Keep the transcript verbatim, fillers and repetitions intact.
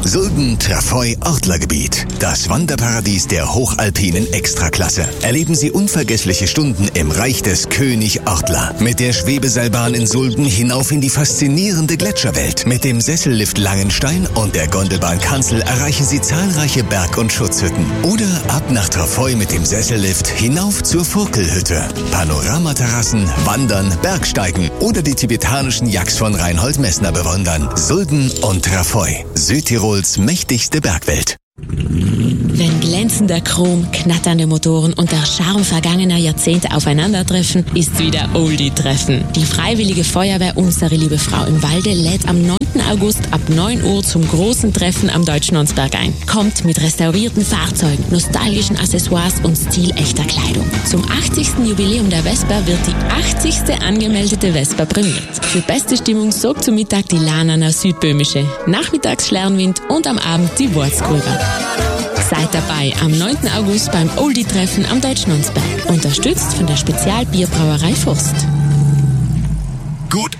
Sulden Trafoi Ortlergebiet. Das Wanderparadies der hochalpinen Extraklasse. Erleben Sie unvergessliche Stunden im Reich des König Ortler. Mit der Schwebeseilbahn in Sulden hinauf in die faszinierende Gletscherwelt. Mit dem Sessellift Langenstein und der Gondelbahn Kanzel erreichen Sie zahlreiche Berg- und Schutzhütten. Oder ab nach Trafoi mit dem Sessellift hinauf zur Furkelhütte. Panoramaterrassen, Wandern, Bergsteigen oder die tibetanischen Yaks von Reinhold Messner bewundern. Sulden und Trafoi. Südtirols mächtigste Bergwelt. Wenn glänzender Chrom, knatternde Motoren und der Charme vergangener Jahrzehnte aufeinandertreffen, ist wieder Oldie-Treffen. Die Freiwillige Feuerwehr Unsere Liebe Frau im Walde lädt am neunten August ab neun Uhr zum großen Treffen am Deutschen Onsberg ein. Kommt mit restaurierten Fahrzeugen, nostalgischen Accessoires und stilechter Kleidung. Zum achtzigsten Jubiläum der Vespa wird die achtzigste angemeldete Vespa prämiert. Für beste Stimmung sorgt zum Mittag die Lananer Südböhmische, nachmittags Schlernwind und am Abend die Wurzgrüber. Seid dabei am neunten August beim Oldie-Treffen am Deutschen Onsberg. Unterstützt von der Spezialbierbrauerei Furst. Gut